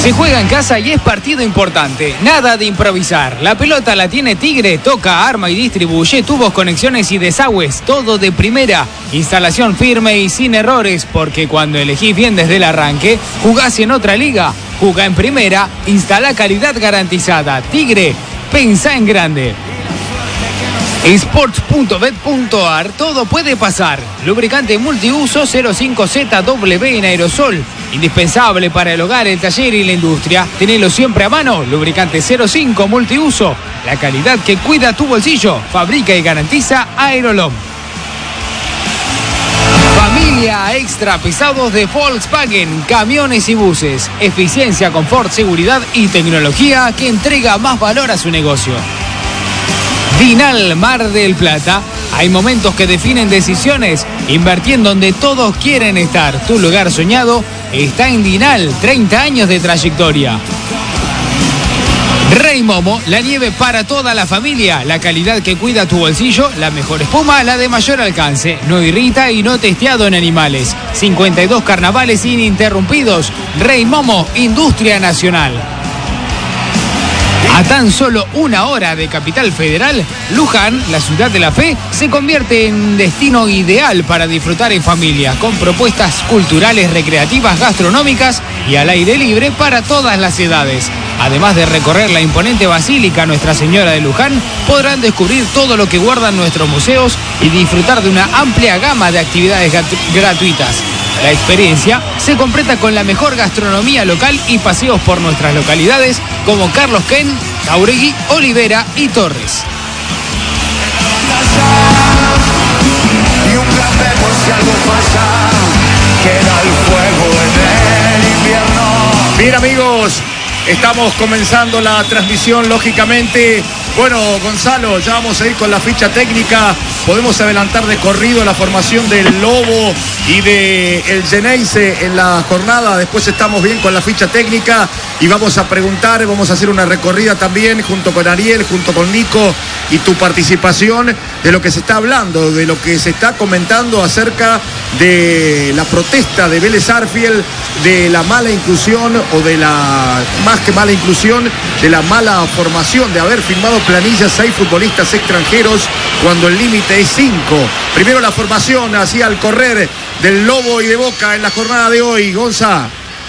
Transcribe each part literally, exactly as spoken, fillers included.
Se juega en casa y es partido importante. Nada de improvisar. La pelota la tiene Tigre, toca, arma y distribuye tubos, conexiones y desagües. Todo de primera. Instalación firme y sin errores, porque cuando elegís bien desde el arranque, jugás en otra liga. Jugá en primera, instala calidad garantizada. Tigre, pensá en grande. Sports punto bet punto ar, todo puede pasar. Lubricante multiuso cero cinco Z W en aerosol. Indispensable para el hogar, el taller y la industria. Tenelo siempre a mano. Lubricante cero cinco multiuso. La calidad que cuida tu bolsillo. Fabrica y garantiza Aerolom. Familia extra pesados de Volkswagen. Camiones y buses. Eficiencia, confort, seguridad y tecnología que entrega más valor a su negocio. Vinal Mar del Plata. Hay momentos que definen decisiones. Invertí en donde todos quieren estar. Tu lugar soñado está en Vinal. treinta años de trayectoria. Rey Momo, la nieve para toda la familia. La calidad que cuida tu bolsillo. La mejor espuma, la de mayor alcance. No irrita y no testeado en animales. cincuenta y dos carnavales ininterrumpidos. Rey Momo, industria nacional. A tan solo una hora de Capital Federal, Luján, la ciudad de la fe, se convierte en destino ideal para disfrutar en familia, con propuestas culturales, recreativas, gastronómicas y al aire libre para todas las edades. Además de recorrer la imponente Basílica Nuestra Señora de Luján, podrán descubrir todo lo que guardan nuestros museos y disfrutar de una amplia gama de actividades gratuitas. La experiencia se completa con la mejor gastronomía local y paseos por nuestras localidades como Carlos Ken, Jauregui, Olivera y Torres. Bien, amigos, estamos comenzando la transmisión, lógicamente. Bueno, Gonzalo, ya vamos a ir con la ficha técnica. Podemos adelantar de corrido la formación del Lobo y de el Geneise en la jornada. Después estamos bien con la ficha técnica y vamos a preguntar, vamos a hacer una recorrida también junto con Ariel, junto con Nico y tu participación de lo que se está hablando, de lo que se está comentando acerca de la protesta de Vélez Sarsfield, de la mala inclusión o de la, más que mala inclusión, de la mala formación, de haber firmado planillas seis futbolistas extranjeros cuando el límite es cinco. Primero la formación así al correr del Lobo y de Boca en la jornada de hoy, Gonza.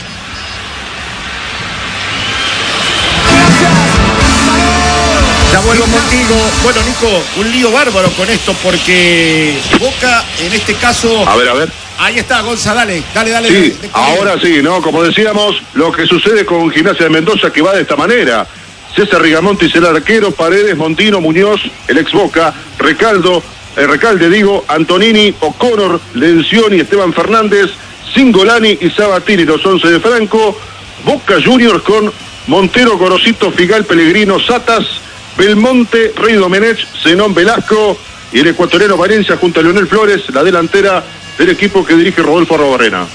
Ya vuelvo contigo. Bueno, Nico, un lío bárbaro con esto porque Boca, en este caso... A ver, a ver. Ahí está, Gonza, dale, dale, dale. Sí, de, de ahora sí, ¿no? Como decíamos, lo que sucede con Gimnasia de Mendoza, que va de esta manera. César Rigamontis, el arquero, Paredes, Montino, Muñoz, el ex Boca, Recaldo, eh, Recalde, digo, Antonini, O'Connor, Lencioni, Esteban Fernández, Cingolani y Sabatini, los once de Franco, Boca Juniors con Montero, Gorosito, Figal, Pellegrino, Satas, Belmonte, Rey Domenech, Zenón Velasco y el ecuatoriano Valencia junto a Leonel Flores, la delantera del equipo que dirige Rodolfo Arrobarrena.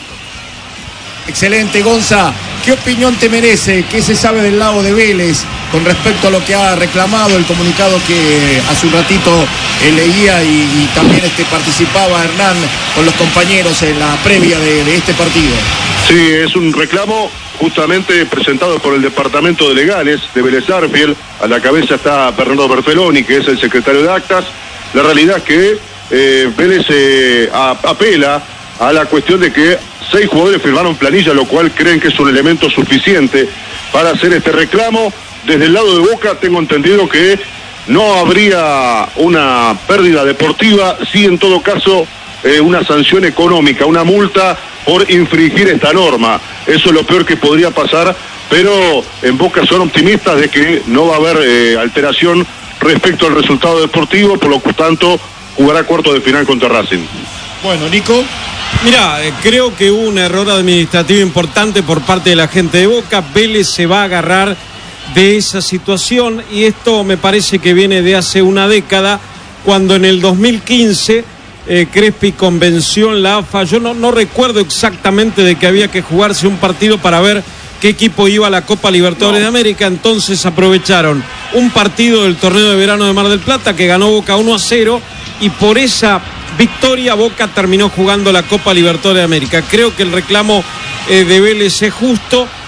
Excelente, Gonza. ¿Qué opinión te merece? ¿Qué se sabe del lado de Vélez con respecto a lo que ha reclamado el comunicado que hace un ratito eh, leía y, y también este, participaba Hernán con los compañeros en la previa de, de este partido? Sí, es un reclamo justamente presentado por el Departamento de Legales de Vélez Sarsfield. A la cabeza está Fernando Bertoloni, que es el secretario de Actas. La realidad es que eh, Vélez eh, a, apela a la cuestión de que seis jugadores firmaron planilla, lo cual creen que es un elemento suficiente para hacer este reclamo. Desde el lado de Boca tengo entendido que no habría una pérdida deportiva, sí en todo caso eh, una sanción económica, una multa por infringir esta norma. Eso es lo peor que podría pasar, pero en Boca son optimistas de que no va a haber eh, alteración respecto al resultado deportivo, por lo tanto jugará cuarto de final contra Racing. Bueno, Nico. Mirá, eh, creo que hubo un error administrativo importante por parte de la gente de Boca. Vélez se va a agarrar de esa situación y esto me parece que viene de hace una década, cuando en el dos mil quince eh, Crespi convenció en la A F A. Yo no, no recuerdo exactamente de que había que jugarse un partido para ver qué equipo iba a la Copa Libertadores no. de América. Entonces aprovecharon un partido del torneo de verano de Mar del Plata que ganó Boca uno a cero y por esa victoria Boca terminó jugando la Copa Libertadores de América. Creo que el reclamo eh, de Vélez es justo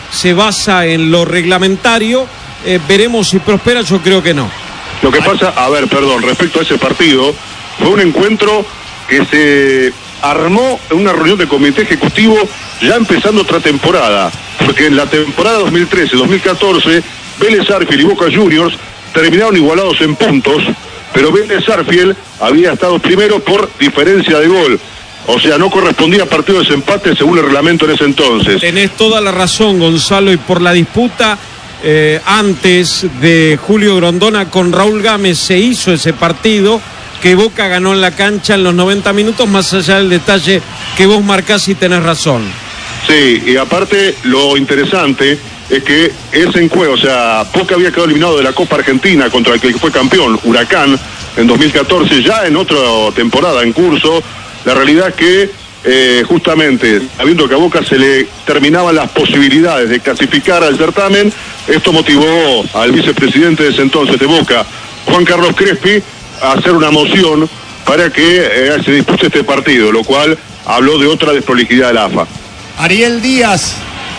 se basa en lo reglamentario. Eh, veremos si prospera, yo creo que no. Lo que pasa, a ver, perdón, respecto a ese partido, fue un encuentro que se armó en una reunión de comité ejecutivo ya empezando otra temporada, porque en la temporada dos mil trece dos mil catorce Vélez Sarsfield y Boca Juniors terminaron igualados en puntos, pero Vélez Sarsfield había estado primero por diferencia de gol. O sea, no correspondía a partido de desempate según el reglamento en ese entonces. Tenés toda la razón, Gonzalo, y por la disputa eh, antes de Julio Grondona con Raúl Gámez se hizo ese partido que Boca ganó en la cancha en los noventa minutos, más allá del detalle que vos marcás y tenés razón. Sí, y aparte lo interesante es que ese encuentro, o sea, Boca había quedado eliminado de la Copa Argentina contra el que fue campeón, Huracán, en dos mil catorce, ya en otra temporada en curso. La realidad es que eh, justamente, sabiendo que a Boca se le terminaban las posibilidades de clasificar al certamen, esto motivó al vicepresidente de ese entonces de Boca, Juan Carlos Crespi, a hacer una moción para que eh, se dispute este partido, lo cual habló de otra desprolijidad de la A F A. Ariel Díaz,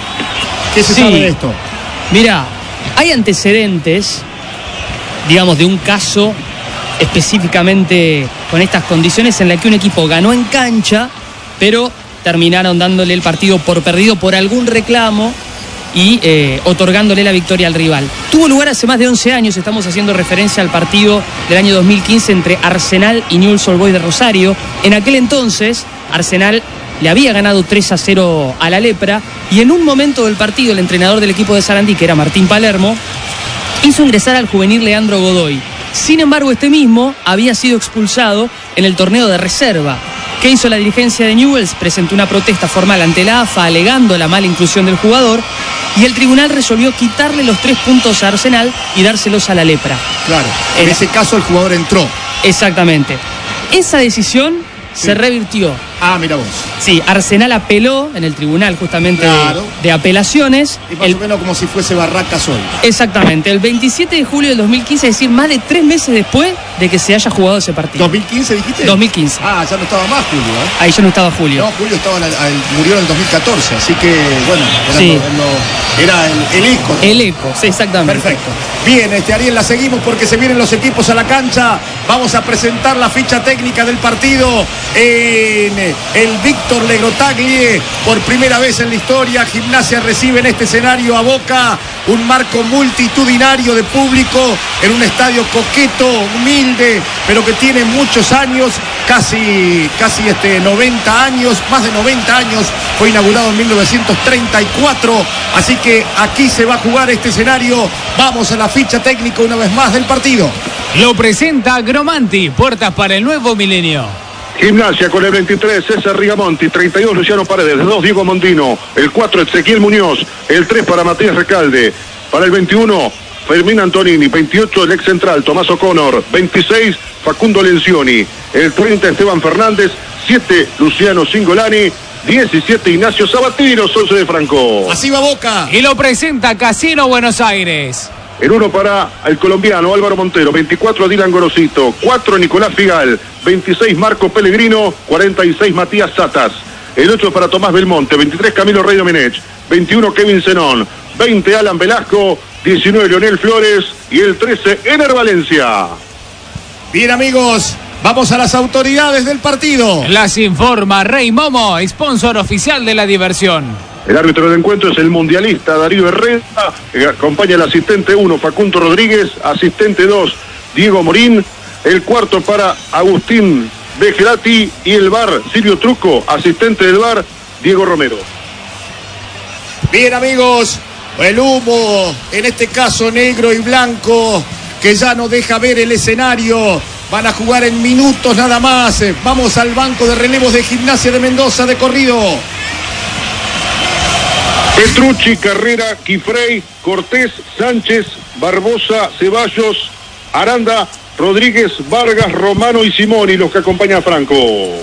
¿qué se sí. sabe de esto? Mira, hay antecedentes, digamos, de un caso específicamente con estas condiciones en la que un equipo ganó en cancha, pero terminaron dándole el partido por perdido por algún reclamo y eh, otorgándole la victoria al rival. Tuvo lugar hace más de once años, estamos haciendo referencia al partido del año dos mil quince entre Arsenal y Newell's Old Boys de Rosario. En aquel entonces, Arsenal le había ganado tres a cero a la Lepra y en un momento del partido el entrenador del equipo de Sarandí, que era Martín Palermo, hizo ingresar al juvenil Leandro Godoy. Sin embargo, este mismo había sido expulsado en el torneo de reserva. ¿Qué hizo la dirigencia de Newell's? Presentó una protesta formal ante la A F A alegando la mala inclusión del jugador y el tribunal resolvió quitarle los tres puntos a Arsenal y dárselos a la Lepra. Claro, en Era... ese caso el jugador entró. Exactamente. Esa decisión sí. se revirtió. Ah, mira vos. Sí, Arsenal apeló en el tribunal justamente claro. de, de apelaciones. Y más el... o menos como si fuese Barracas hoy. Exactamente, el veintisiete de julio del dos mil quince, es decir, más de tres meses después de que se haya jugado ese partido. ¿dos mil quince dijiste? dos mil quince. Ah, ya no estaba más Julio, ¿eh? Ahí ya no estaba Julio. No, Julio estaba en el, el, murió en el dos mil catorce, así que, bueno, era, sí. lo, era el, el eco. El eco, sí, exactamente. Perfecto. Bien, este Ariel, la seguimos porque se vienen los equipos a la cancha. Vamos a presentar la ficha técnica del partido en el Víctor Legrotaglie. Por primera vez en la historia, Gimnasia recibe en este escenario a Boca, un marco multitudinario de público en un estadio coqueto, humilde, pero que tiene muchos años, casi, casi este, noventa años, más de noventa años. Fue inaugurado en mil novecientos treinta y cuatro, así que aquí se va a jugar este escenario. Vamos a la ficha técnica una vez más del partido. Lo presenta Gromanti, puertas para el nuevo milenio. Gimnasia con el veintitrés, César Rigamonti, treinta y dos, Luciano Paredes, dos, Diego Mondino, el cuatro, Ezequiel Muñoz, el tres para Matías Recalde, para el veintiuno, Fermín Antonini, veintiocho, el ex central, Tomás O'Connor, veintiséis, Facundo Lencioni, el treinta, Esteban Fernández, siete, Luciano Cingolani, diecisiete, Ignacio Sabatino, once de Franco. Así va Boca. Y lo presenta Casino Buenos Aires. El uno para el colombiano Álvaro Montero, veinticuatro Dylan Gorosito, cuatro Nicolás Figal, veintiséis Marco Pellegrino, cuarenta y seis Matías Satas. El ocho para Tomás Belmonte, veintitrés Camilo Rey Domenech, veintiuno Kevin Zenón, veinte Alan Velasco, diecinueve Leonel Flores y el trece Ener Valencia. Bien amigos, vamos a las autoridades del partido. Las informa Rey Momo, sponsor oficial de la diversión. El árbitro del encuentro es el mundialista Darío Herrera, que acompaña al asistente uno, Facundo Rodríguez, asistente dos, Diego Morín, el cuarto para Agustín de Gelati y el V A R, Silvio Truco, asistente del V A R, Diego Romero. Bien amigos, el humo, en este caso negro y blanco, que ya no deja ver el escenario. Van a jugar en minutos nada más. Vamos al banco de relevos de Gimnasia de Mendoza de corrido. Petrucci, Carrera, Quifrey, Cortés, Sánchez, Barbosa, Ceballos, Aranda, Rodríguez, Vargas, Romano y Simoni, los que acompañan a Franco.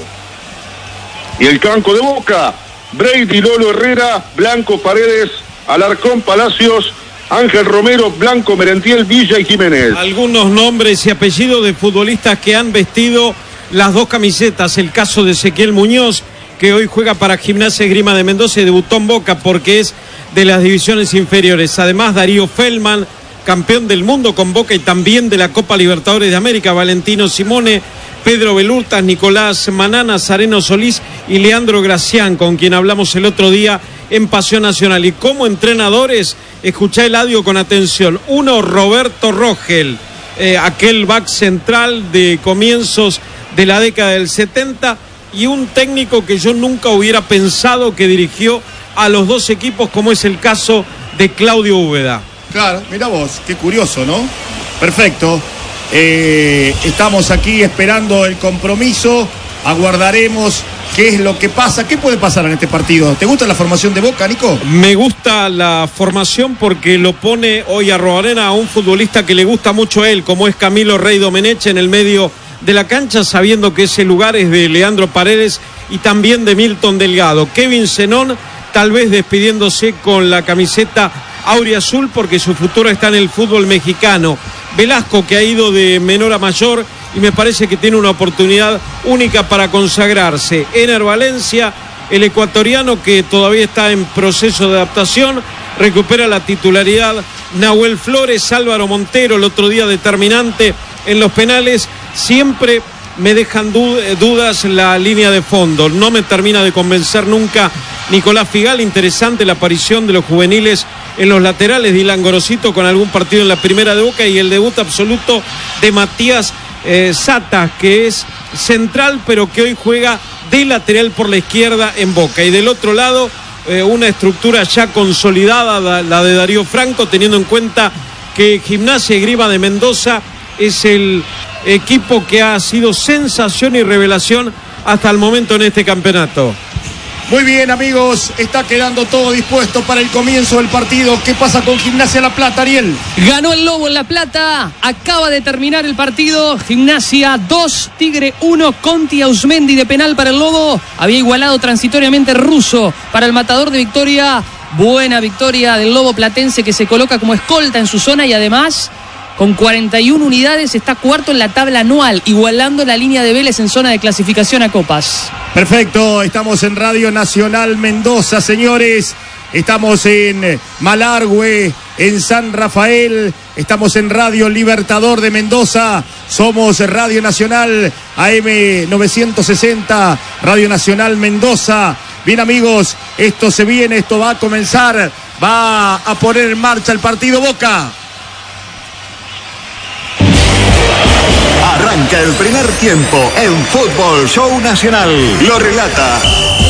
Y el banco de Boca, Brady, Lolo Herrera, Blanco, Paredes, Alarcón, Palacios, Ángel Romero, Blanco, Merentiel, Villa y Jiménez. Algunos nombres y apellidos de futbolistas que han vestido las dos camisetas. El caso de Ezequiel Muñoz, que hoy juega para Gimnasia Esgrima de Mendoza y debutó en Boca porque es de las divisiones inferiores. Además, Darío Feldman, campeón del mundo con Boca y también de la Copa Libertadores de América, Valentino Simone, Pedro Belurtas, Nicolás Manana, Zareno Solís y Leandro Gracián, con quien hablamos el otro día en Pasión Nacional. Y como entrenadores, escuchá el audio con atención. Uno, Roberto Rogel, eh, aquel back central de comienzos de la década del setenta, y un técnico que yo nunca hubiera pensado que dirigió a los dos equipos, como es el caso de Claudio Úbeda. Claro, mira vos, qué curioso, ¿no? Perfecto. Eh, estamos aquí esperando el compromiso, aguardaremos qué es lo que pasa. ¿Qué puede pasar en este partido? ¿Te gusta la formación de Boca, Nico? Me gusta la formación porque lo pone hoy a Arrobarena a un futbolista que le gusta mucho a él, como es Camilo Rey Domenech, en el medio de la cancha, sabiendo que ese lugar es de Leandro Paredes y también de Milton Delgado. Kevin Zenón, tal vez despidiéndose con la camiseta auriazul porque su futuro está en el fútbol mexicano. Velasco, que ha ido de menor a mayor y me parece que tiene una oportunidad única para consagrarse. Ener Valencia, el ecuatoriano que todavía está en proceso de adaptación, recupera la titularidad. Nahuel Flores, Álvaro Montero, el otro día determinante en los penales. Siempre me dejan dudas la línea de fondo, no me termina de convencer nunca Nicolás Figal. Interesante la aparición de los juveniles en los laterales, Dylan Gorosito con algún partido en la primera de Boca, y el debut absoluto de Matías eh, Sata, que es central pero que hoy juega de lateral por la izquierda en Boca. Y del otro lado eh, una estructura ya consolidada, la de Darío Franco, teniendo en cuenta que Gimnasia y Grima de Mendoza es el equipo que ha sido sensación y revelación hasta el momento en este campeonato. Muy bien, amigos, está quedando todo dispuesto para el comienzo del partido. ¿Qué pasa con Gimnasia La Plata, Ariel? Ganó el Lobo en La Plata, acaba de terminar el partido. Gimnasia dos, Tigre uno, Conti Ausmendi de penal para el Lobo. Había igualado transitoriamente Russo para el matador de Victoria. Buena victoria del Lobo platense, que se coloca como escolta en su zona y además, con cuarenta y una unidades, está cuarto en la tabla anual, igualando la línea de Vélez en zona de clasificación a Copas. Perfecto, estamos en Radio Nacional Mendoza, señores. Estamos en Malargüe, en San Rafael. Estamos en Radio Libertador de Mendoza. Somos Radio Nacional A M novecientos sesenta, Radio Nacional Mendoza. Bien, amigos, esto se viene, esto va a comenzar. Va a poner en marcha el partido Boca. Arranca el primer tiempo en Fútbol Show Nacional. Lo relata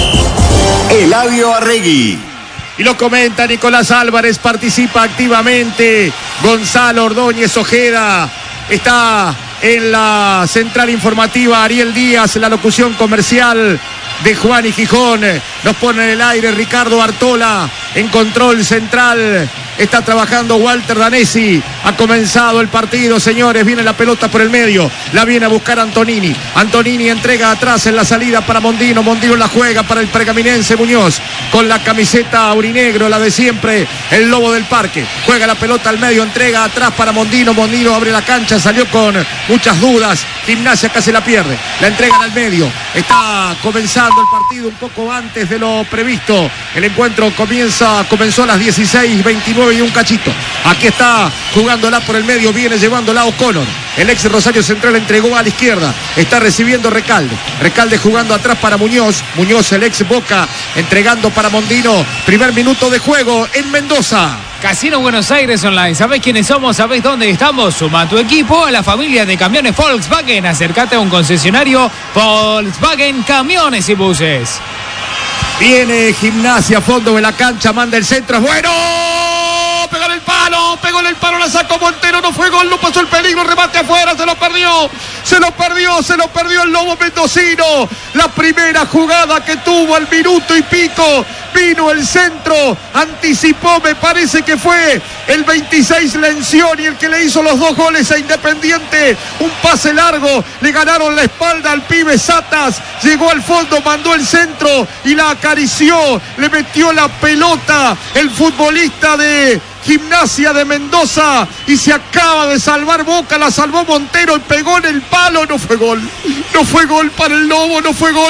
Eladio Arregui. Y lo comenta Nicolás Álvarez, participa activamente Gonzalo Ordóñez Ojeda. Está en la central informativa Ariel Díaz, la locución comercial de Juan y Gijón. Nos pone en el aire Ricardo Artola en control central. Está trabajando Walter Danesi. Ha comenzado el partido, señores. Viene la pelota por el medio. La viene a buscar Antonini. Antonini entrega atrás en la salida para Mondino. Mondino la juega para el pergaminense Muñoz. Con la camiseta aurinegro, la de siempre. El Lobo del Parque. Juega la pelota al medio. Entrega atrás para Mondino. Mondino abre la cancha. Salió con muchas dudas. Gimnasia casi la pierde. La entregan al medio. Está comenzando el partido un poco antes de lo previsto. El encuentro comienza, comenzó a las dieciséis veintinueve y un cachito. Aquí está jugándola por el medio, viene llevándola O'Connor. El ex Rosario Central entregó a la izquierda. Está recibiendo Recalde. Recalde jugando atrás para Muñoz. Muñoz, el ex Boca, entregando para Mondino. Primer minuto de juego en Mendoza. Casino Buenos Aires Online. ¿Sabés quiénes somos? ¿Sabés dónde estamos? Suma a tu equipo a la familia de camiones Volkswagen. Acércate a un concesionario Volkswagen Camiones y Buses. Viene Gimnasia, fondo de la cancha, manda el centro. ¡Es bueno! Pegó en el palo, pegó en el palo, la sacó Montero, no fue gol, no pasó el peligro, remate afuera, se lo perdió, se lo perdió, se lo perdió el Lobo mendocino. La primera jugada que tuvo al minuto y pico, vino el centro, anticipó, me parece que fue el veintiséis Lencioni el que le hizo los dos goles a Independiente. Un pase largo, le ganaron la espalda al pibe Satas, llegó al fondo, mandó el centro y la acarició, le metió la pelota el futbolista de Gimnasia de Mendoza y se acaba de salvar Boca, la salvó Montero y pegó en el palo. No fue gol, no fue gol para el Lobo, no fue gol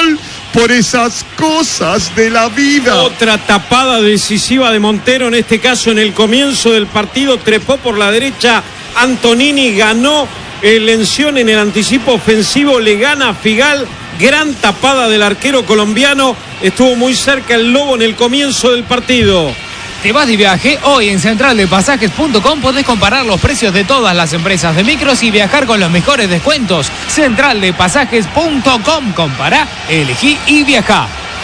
por esas cosas de la vida. Otra tapada decisiva de Montero, en este caso en el comienzo del partido, trepó por la derecha Antonini, ganó el Lencioni en el anticipo ofensivo, le gana a Figal. Gran tapada del arquero colombiano, estuvo muy cerca el Lobo en el comienzo del partido. ¿Te vas de viaje? Hoy en central de pasajes punto com podés comparar los precios de todas las empresas de micros y viajar con los mejores descuentos. central de pasajes punto com. Compará, elegí y viajá.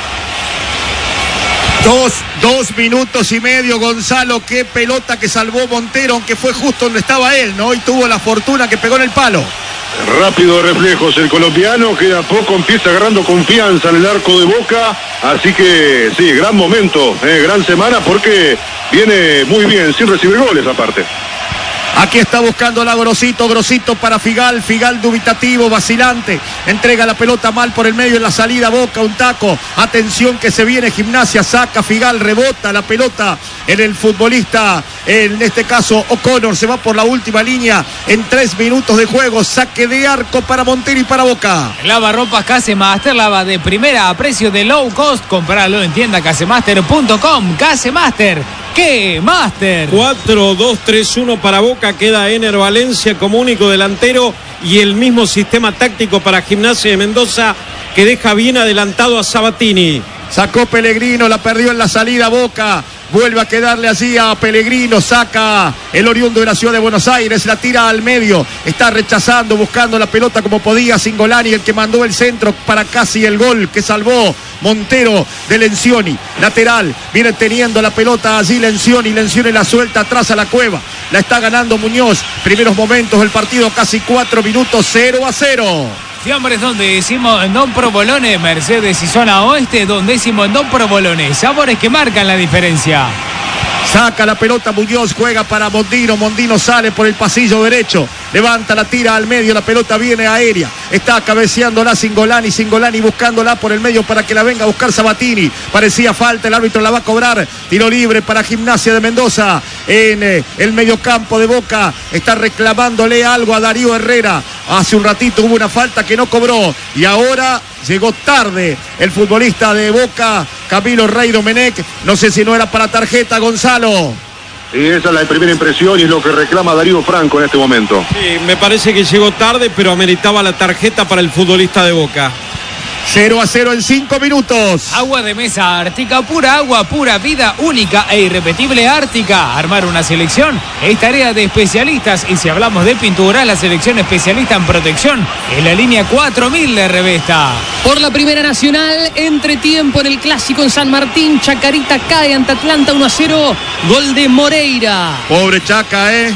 Dos, dos minutos y medio, Gonzalo. Qué pelota que salvó Montero, aunque fue justo donde estaba él, ¿no? Y tuvo la fortuna que pegó en el palo. Rápido reflejos el colombiano, que a poco empieza agarrando confianza en el arco de Boca, así que sí, gran momento, eh, gran semana, porque viene muy bien, sin recibir goles aparte. Aquí está buscando la Grosito, Grosito para Figal, Figal dubitativo, vacilante, entrega la pelota mal por el medio en la salida, Boca, un taco, atención que se viene Gimnasia, saca Figal, rebota la pelota en el futbolista, en este caso O'Connor, se va por la última línea en tres minutos de juego, saque de arco para Montero y para Boca. Lavarropas Casemaster, lava de primera a precio de low cost, compralo en tienda casemaster punto com. Casemaster, ¿qué Master? cuatro dos tres uno para Boca, queda Ener Valencia como único delantero y el mismo sistema táctico para Gimnasia de Mendoza, que deja bien adelantado a Sabatini. Sacó Pellegrino, la perdió en la salida Boca. Vuelve a quedarle allí a Pellegrino, saca el oriundo de la ciudad de Buenos Aires, la tira al medio, está rechazando, buscando la pelota como podía Cingolani, el que mandó el centro para casi el gol que salvó Montero de Lencioni. Lateral, viene teniendo la pelota allí Lencioni, Lencioni la suelta atrás a la cueva, la está ganando Muñoz. Primeros momentos del partido, casi cuatro minutos, cero a cero. Fiambres donde decimos en Don Provolone, Mercedes y zona oeste, donde decimos en Don Provolone, sabores que marcan la diferencia. Saca la pelota Muñoz, juega para Mondino, Mondino sale por el pasillo derecho, levanta la tira al medio, la pelota viene aérea, está cabeceándola Cingolani, Cingolani buscándola por el medio para que la venga a buscar Sabatini, parecía falta, el árbitro la va a cobrar, tiro libre para Gimnasia de Mendoza, en eh, el mediocampo de Boca, está reclamándole algo a Darío Herrera, hace un ratito hubo una falta que no cobró, y ahora llegó tarde el futbolista de Boca, Camilo Rey Domenech, no sé si no era para tarjeta, Gonzalo. Y esa es la primera impresión y es lo que reclama Darío Franco en este momento. Sí, me parece que llegó tarde, pero ameritaba la tarjeta para el futbolista de Boca. cero a cero en cinco minutos. Agua de mesa Ártica, pura agua, pura vida, única e irrepetible Ártica. Armar una selección es tarea de especialistas, y si hablamos de pintura, la selección especialista en protección es la línea cuatro mil de Revesta. Por la Primera Nacional, entretiempo en el Clásico en San Martín, Chacarita cae ante Atlanta uno a cero, gol de Moreira. Pobre Chaca, eh.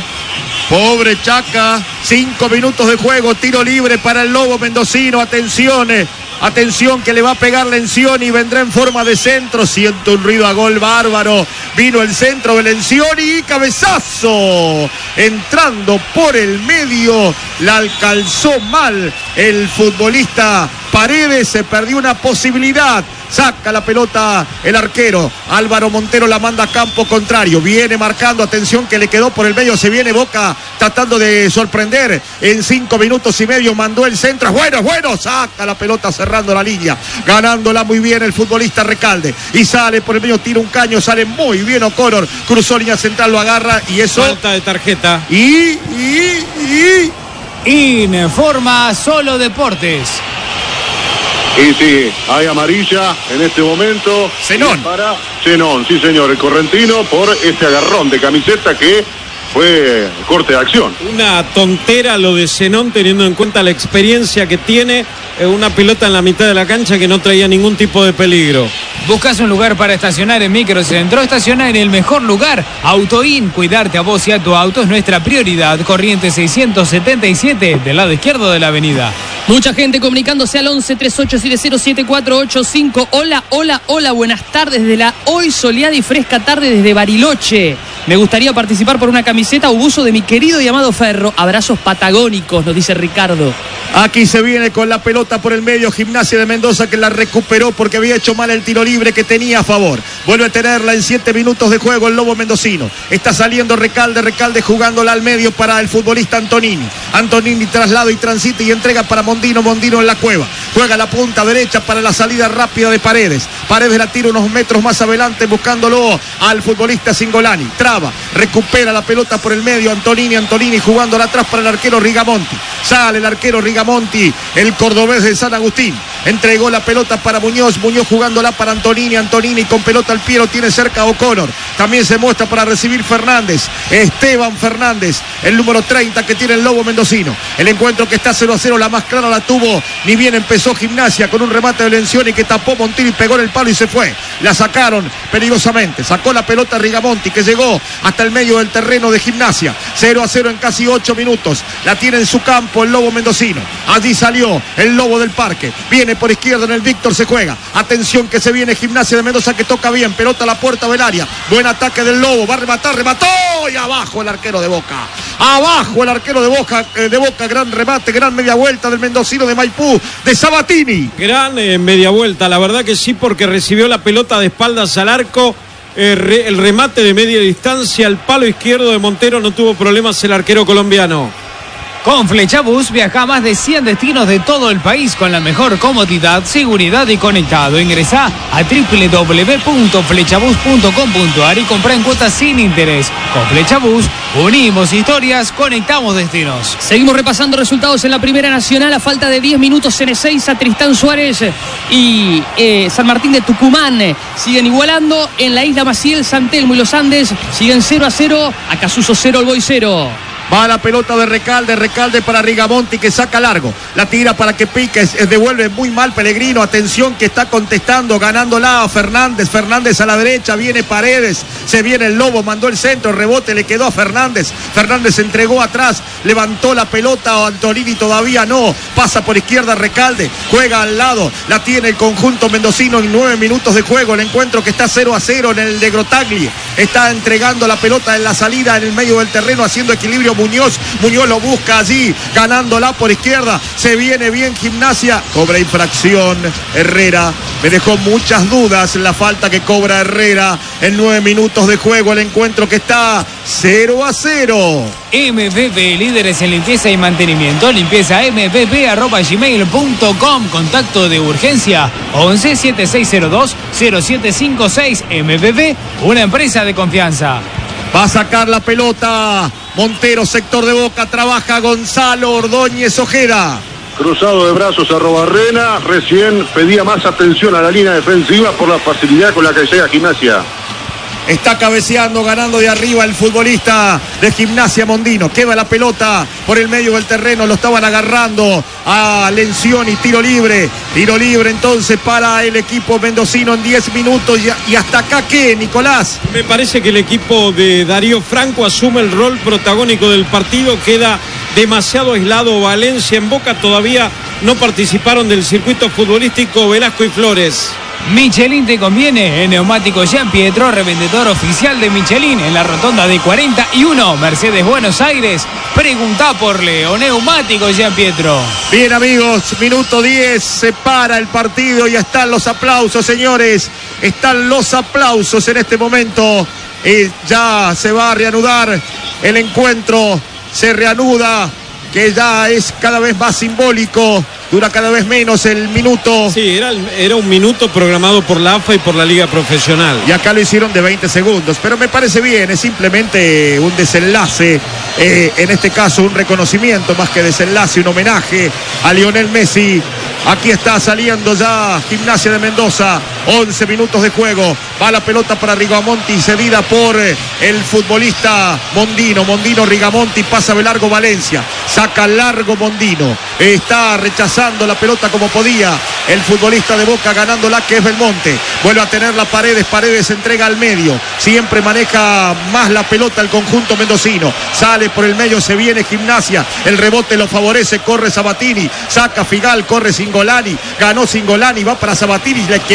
Pobre Chaca. Cinco minutos de juego, tiro libre para el Lobo mendocino. Atención, eh. Atención que le va a pegar Lencioni y vendrá en forma de centro. Siento un ruido a gol bárbaro. Vino el centro de Lencioni y cabezazo. Entrando por el medio. La alcanzó mal el futbolista Paredes. Se perdió una posibilidad. Saca la pelota el arquero. Álvaro Montero la manda a campo contrario. Viene marcando. Atención que le quedó por el medio. Se viene Boca tratando de sorprender. En cinco minutos y medio mandó el centro. Bueno, bueno. Saca la pelota cerrando la línea. Ganándola muy bien el futbolista Recalde. Y sale por el medio. Tira un caño. Sale muy bien O'Connor. Cruzó línea central. Lo agarra. Y eso. Falta de tarjeta. Y, y, y. Informa Solo Deportes. Y sí, hay amarilla en este momento. Zenón. Para Zenón, sí señor, el correntino, por este agarrón de camiseta que fue corte de acción. Una tontera lo de Zenón, teniendo en cuenta la experiencia que tiene. Una pelota en la mitad de la cancha que no traía ningún tipo de peligro. ¿Buscas un lugar para estacionar en Microcentro? Estaciona en el mejor lugar. Autoin, cuidarte a vos y a tu auto es nuestra prioridad. Corriente seiscientos setenta y siete, del lado izquierdo de la avenida. Mucha gente comunicándose al once treinta y ocho siete cero siete cuatro ocho cinco. Hola, hola, hola, buenas tardes de la hoy soleada y fresca tarde desde Bariloche. Me gustaría participar por una camiseta o buzo de mi querido y amado Ferro. Abrazos patagónicos, nos dice Ricardo. Aquí se viene con la pelota por el medio Gimnasia de Mendoza, que la recuperó porque había hecho mal el tiro libre que tenía a favor. Vuelve a tenerla en siete minutos de juego el Lobo mendocino. Está saliendo Recalde, Recalde jugándola al medio para el futbolista Antonini. Antonini traslado y transita y entrega para Mondino, Mondino en la cueva. Juega la punta derecha para la salida rápida de Paredes. Paredes la tira unos metros más adelante buscándolo al futbolista Singolani. Traba, recupera la pelota por el medio Antonini, Antonini jugándola atrás para el arquero Rigamonti. Sale el arquero Rigamonti, el cordobés de San Agustín. Entregó la pelota para Muñoz, Muñoz jugándola para Antonini, Antonini con pelota al pie, lo tiene cerca O'Connor. También se muestra para recibir Fernández, Esteban Fernández, el número treinta que tiene el Lobo mendocino. El encuentro que está cero a cero, la más clara la tuvo, ni bien empezó Gimnasia con un remate de Lencioni que tapó Montini y pegó en el palo y se fue. La sacaron peligrosamente, sacó la pelota Rigamonti que llegó hasta el medio del terreno de Gimnasia. cero a cero en casi ocho minutos, la tiene en su campo el Lobo mendocino. Allí salió el Lobo del Parque, viene por izquierda en el Víctor, se juega. Atención que se viene Gimnasia de Mendoza que toca bien, pelota a la puerta del área. Buen ataque del Lobo, va a rematar, remató y abajo el arquero de Boca. Abajo el arquero de Boca, eh, de Boca, gran remate, gran media vuelta del mendocino de Maipú, de Sabatini. Gran eh, media vuelta, la verdad que sí, porque recibió la pelota de espaldas al arco. Eh, re, el remate de media distancia al palo izquierdo de Montero, no tuvo problemas el arquero colombiano. Con Flechabús viaja a más de cien destinos de todo el país con la mejor comodidad, seguridad y conectado. Ingresá a doble u doble u doble u punto flechabús punto com punto a r y comprá en cuotas sin interés. Con Flechabús unimos historias, conectamos destinos. Seguimos repasando resultados en la Primera Nacional. A falta de diez minutos en Ezeiza, Tristán Suárez y eh, San Martín de Tucumán eh, siguen igualando. En la Isla Maciel, San Telmo y Los Andes siguen cero a cero. Acasuso cero, Olboy cero. Va la pelota de Recalde, Recalde para Rigamonti que saca largo. La tira para que pique, es, devuelve muy mal Pellegrino. Atención que está contestando, ganándola a Fernández. Fernández a la derecha, viene Paredes. Se viene el Lobo, mandó el centro, rebote, le quedó a Fernández. Fernández entregó atrás, levantó la pelota, Antonini todavía no. Pasa por izquierda Recalde, juega al lado. La tiene el conjunto mendocino en nueve minutos de juego. El encuentro que está cero a cero en el de Grotagli. Está entregando la pelota en la salida, en el medio del terreno, haciendo equilibrio Muñoz, Muñoz lo busca allí, ganándola por izquierda, se viene bien Gimnasia, cobra infracción Herrera, me dejó muchas dudas la falta que cobra Herrera en nueve minutos de juego, el encuentro que está cero a cero. M B B, líderes en limpieza y mantenimiento, limpieza m b b arroba gmail punto com, contacto de urgencia once, setenta y seis cero dos, cero siete cinco seis. M B B, una empresa de confianza. Va a sacar la pelota Montero, sector de Boca, trabaja Gonzalo Ordóñez Ojeda. Cruzado de brazos a Robarrena, recién pedía más atención a la línea defensiva por la facilidad con la que llega Gimnasia. Está cabeceando, ganando de arriba el futbolista de Gimnasia Mondino. Queda la pelota por el medio del terreno, lo estaban agarrando a Lencioni, tiro libre. Tiro libre entonces para el equipo mendocino en diez minutos. Y hasta acá, ¿qué, Nicolás? Me parece que el equipo de Darío Franco asume el rol protagónico del partido. Queda demasiado aislado Valencia. En Boca todavía no participaron del circuito futbolístico Velasco y Flores. Michelin te conviene. En Neumático Jean Pietro, revendedor oficial de Michelin en la rotonda de cuarenta y uno, Mercedes Buenos Aires. Preguntá por Leo Neumático Jean Pietro. Bien, amigos, minuto diez, se para el partido y están los aplausos, señores. Están los aplausos en este momento. Y ya se va a reanudar el encuentro. Se reanuda, que ya es cada vez más simbólico. Dura cada vez menos el minuto. Sí, era, era un minuto programado por la A F A y por la Liga Profesional. Y acá lo hicieron de veinte segundos. Pero me parece bien, es simplemente un desenlace. Eh, en este caso, un reconocimiento más que desenlace, un homenaje a Lionel Messi. Aquí está saliendo ya Gimnasia de Mendoza. once minutos de juego. Va la pelota para Rigamonti, cedida por el futbolista Mondino. Mondino, Rigamonti, pasa de largo Valencia. Saca largo Mondino. Está rechazando la pelota como podía el futbolista de Boca, ganándola, que es Belmonte. Vuelve a tener la Paredes. Paredes entrega al medio. Siempre maneja más la pelota el conjunto mendocino. Sale por el medio, se viene Gimnasia. El rebote lo favorece, corre Sabatini. Saca Figal, corre Singolani. Ganó Singolani, va para Sabatini, le quedó atrás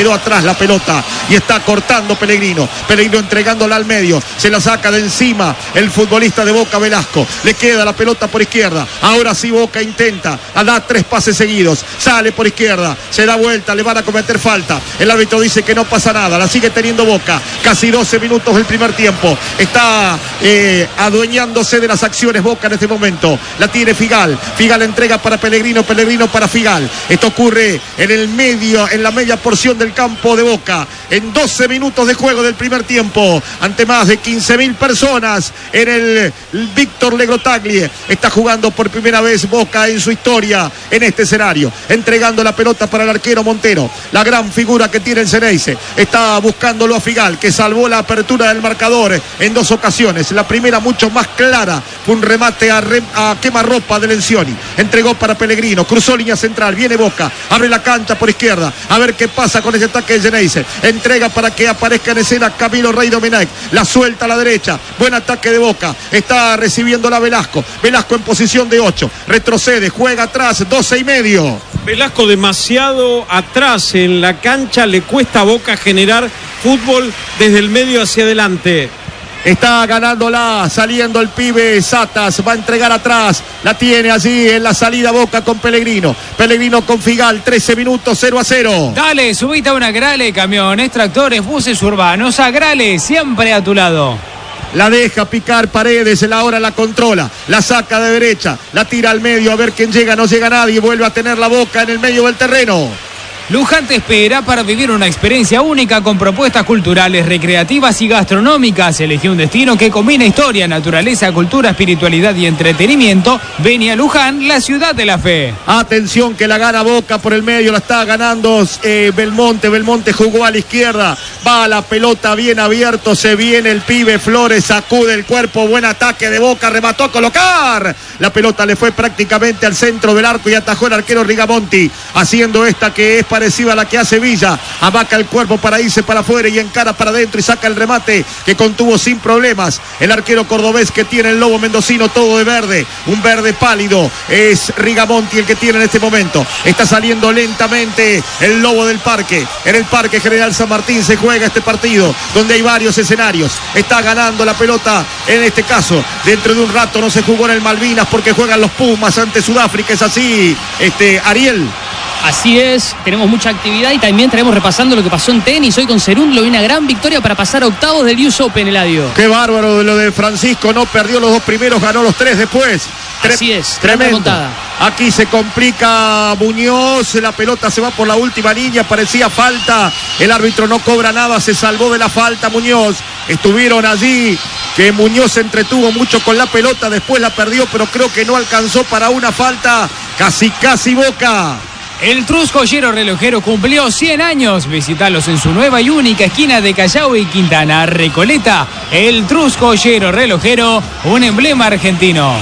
atrás la pelota y está cortando Pellegrino. Pellegrino entregándola al medio. Se la saca de encima el futbolista de Boca, Velasco. Le queda la pelota por izquierda. Ahora sí Boca intenta. Da tres pases seguidos. Sale por izquierda. Se da vuelta. Le van a cometer falta. El árbitro dice que no pasa nada. La sigue teniendo Boca. Casi doce minutos del primer tiempo. Está eh, adueñándose de las acciones Boca en este momento. La tiene Figal. Figal entrega para Pellegrino. Pellegrino para Figal. Esto ocurre en el medio, en la media porción del campo de Boca. En doce minutos de juego del primer tiempo. Ante más de quince mil personas en el Víctor Legrotaglie. Está jugando por primera vez Boca en su historia en este escenario. Entregando la pelota para el arquero Montero. La gran figura que tiene el Ceneice. Está buscándolo a Figal, que salvó la apertura del marcador en dos ocasiones. La primera mucho más clara. Fue un remate a, re, a quemarropa de Lencioni. Entregó para Pellegrino. Cruzó línea central. Viene Boca. Abre la cancha por izquierda. A ver qué pasa con ese ataque de Ceneice. Entrega para que aparezca en escena Camilo Rey Domenech. La suelta a la derecha. Buen ataque de Boca. Está recibiendo la Velasco. Velasco en posición de ocho. Retrocede. Juega atrás. doce y medio. Velasco demasiado atrás en la cancha. Le cuesta a Boca generar fútbol desde el medio hacia adelante. Está ganándola, saliendo el pibe Satas, va a entregar atrás, la tiene allí en la salida Boca con Pellegrino. Pellegrino con Figal, trece minutos, cero a cero. Dale, subite a una Grale, camiones, tractores, buses urbanos, a Grale, siempre a tu lado. La deja picar Paredes, la hora la controla, la saca de derecha, la tira al medio, a ver quién llega, no llega nadie, vuelve a tener la Boca en el medio del terreno. Luján te espera para vivir una experiencia única con propuestas culturales, recreativas y gastronómicas. Elegí un destino que combina historia, naturaleza, cultura, espiritualidad y entretenimiento. Ven a Luján, la ciudad de la fe. Atención que la gana Boca por el medio, la está ganando eh, Belmonte. Belmonte jugó a la izquierda, va a la pelota bien abierto, se viene el pibe Flores, sacude el cuerpo, buen ataque de Boca, remató a colocar. La pelota le fue prácticamente al centro del arco y atajó el arquero Rigamonti, haciendo esta que es parecida a la que hace Villa. Abaca el cuerpo para irse para afuera y encara para adentro y saca el remate que contuvo sin problemas el arquero cordobés que tiene el lobo mendocino, todo de verde, un verde pálido. Es Rigamonti el que tiene en este momento. Está saliendo lentamente el lobo del parque. En el Parque General San Martín se juega este partido donde hay varios escenarios. Está ganando la pelota en este caso. Dentro de un rato no se jugó en el Malvinas porque juegan los Pumas ante Sudáfrica. Es así, este Ariel. Así es, tenemos mucha actividad y también estaremos repasando lo que pasó en tenis. Hoy con Cerúndolo y una gran victoria para pasar a octavos del U S Open, Eladio. Qué bárbaro lo de Francisco, no perdió los dos primeros, ganó los tres después. Tre- Así es, tremendo. Aquí se complica Muñoz, la pelota se va por la última línea, parecía falta, el árbitro no cobra nada, se salvó de la falta Muñoz. Estuvieron allí, que Muñoz se entretuvo mucho con la pelota, después la perdió, pero creo que no alcanzó para una falta. Casi, casi Boca. El Trus Joyero Relojero cumplió cien años. Visítalos en su nueva y única esquina de Callao y Quintana, Recoleta. El Trus Joyero Relojero, un emblema argentino.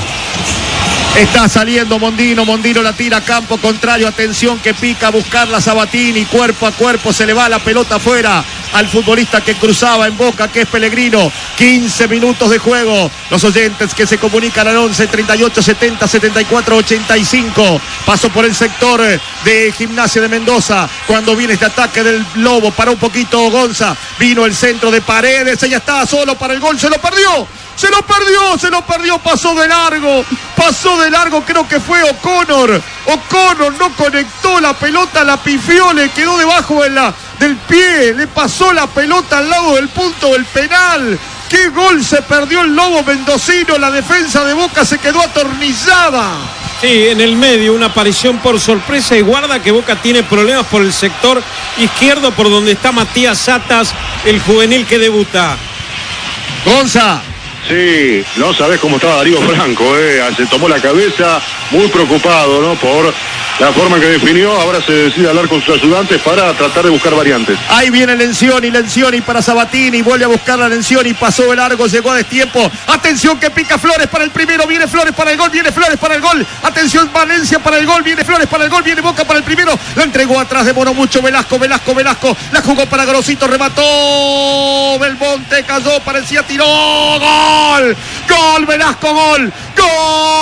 Está saliendo Mondino, Mondino la tira a campo contrario, atención que pica a buscarla Sabatini, cuerpo a cuerpo se le va la pelota afuera al futbolista que cruzaba en Boca, que es Pellegrino. quince minutos de juego, los oyentes que se comunican al once, treinta y ocho, setenta, setenta y cuatro, ochenta y cinco, paso por el sector de Gimnasia de Mendoza, cuando viene este ataque del Lobo, paró un poquito Gonza, vino el centro de Paredes, ella estaba solo para el gol, se lo perdió. Se lo perdió, se lo perdió, pasó de largo, pasó de largo, creo que fue O'Connor. O'Connor no conectó la pelota, la pifió, le quedó debajo de la, del pie, le pasó la pelota al lado del punto del penal. ¡Qué gol se perdió el Lobo mendocino! La defensa de Boca se quedó atornillada. Sí, en el medio, una aparición por sorpresa y guarda que Boca tiene problemas por el sector izquierdo, por donde está Matías Satas, el juvenil que debuta. Gonza. Sí, no sabés cómo estaba Darío Franco, eh. se tomó la cabeza, muy preocupado, ¿no? Por la forma en que definió, ahora se decide hablar con sus ayudantes para tratar de buscar variantes. Ahí viene Lencioni, Lencioni para Sabatini, vuelve a buscar la Lencioni, pasó de largo, llegó a destiempo. Atención que pica Flores para el primero, viene Flores para el gol, viene Flores para el gol. Atención Valencia para el gol, viene Flores para el gol, viene Boca para el primero. La entregó atrás, demoró mucho Velasco, Velasco, Velasco, la jugó para Grosito, remató Belmonte, cayó, parecía tiró, gol, gol Velasco, gol, gol.